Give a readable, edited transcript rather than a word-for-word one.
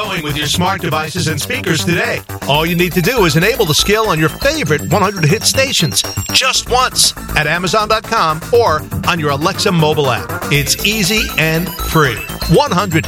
growing with your smart devices and speakers today. All you need to do is enable the skill on your favorite 100-hit stations just once at Amazon.com or on your Alexa mobile app. It's easy and free. 100